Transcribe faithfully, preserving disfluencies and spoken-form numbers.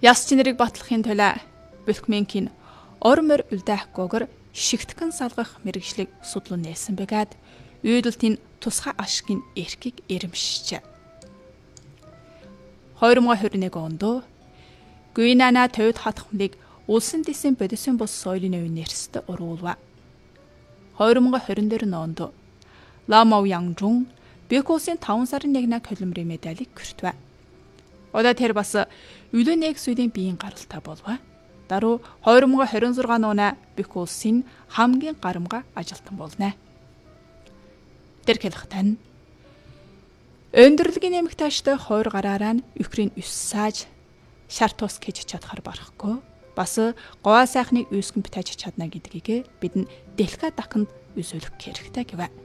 Яс чинэрийг батлахын тулд Бүлхмэнкийн ормор үлдэхгүйгээр шигтгэн салгах мэрэгжлийг судлан нээсэн бэгээд үйдэлтийн тусгай ашигын эрхийг эрэмшжээ. хоёр мың двадцать нэг онд Гуинана төвд хатхмлыг улсын дэсийн бодисын бус соёлын өвийн нэрсэд уруулва. хоёр мың двадцать дээр онд Ламов Янгжун Бекосын таван сарын нэгнээ колумбрын медалийг хүртвэ. Одоо тэр бас өлөө нэг сүлийн биеийн гаралтай болва. Даруй хоёр мың двадцать шесть оны Бекосын хамгийн гарамга ажилтан болно. Тэр хэлэх тань өндөрлөгийн эмэгтэйчтэй хоёр гараараа нь Украин ус сааж шарт тус гэж чадхаар барахгүй. Бас говаа сайхныг үүсгэн битэж чадна гэдгийг бидэнд дэлхийд дахинд үзүүлэх хэрэгтэй гэвэ.